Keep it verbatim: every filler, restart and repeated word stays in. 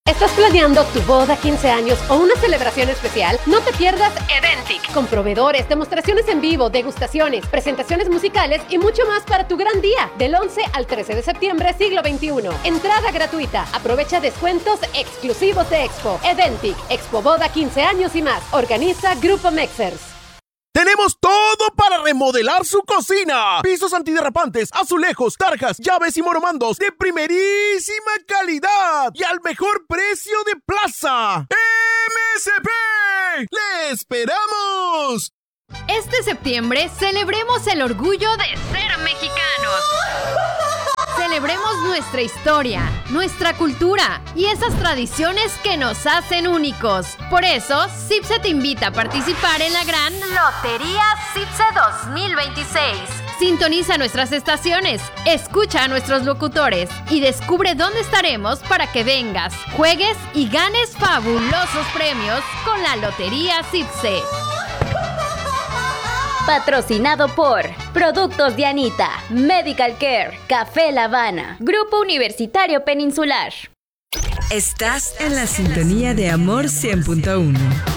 ¿Estás planeando tu boda, quince años o una celebración especial? No te pierdas Eventic, con proveedores, demostraciones en vivo, degustaciones, presentaciones musicales y mucho más para tu gran día. Del once al trece de septiembre, siglo veintiuno. Entrada gratuita. Aprovecha descuentos exclusivos de Expo. Eventic, Expo Boda quince años y más. Organiza Grupo Mexers. ¡Tenemos todo para remodelar su cocina! Pisos antiderrapantes, azulejos, tarjas, llaves y moromandos de primerísima calidad y al mejor precio de plaza. ¡M S P! ¡Le esperamos! Este septiembre celebremos el orgullo de ser mexicanos. Celebremos nuestra historia, nuestra cultura y esas tradiciones que nos hacen únicos. Por eso, CIPSE te invita a participar en la gran Lotería CIPSE dos mil veintiséis. Sintoniza nuestras estaciones, escucha a nuestros locutores y descubre dónde estaremos para que vengas, juegues y ganes fabulosos premios con la Lotería CIPSE. Patrocinado por Productos Dianita, Medical Care, Café La Habana, Grupo Universitario Peninsular. Estás en la sintonía de Amor cien punto uno.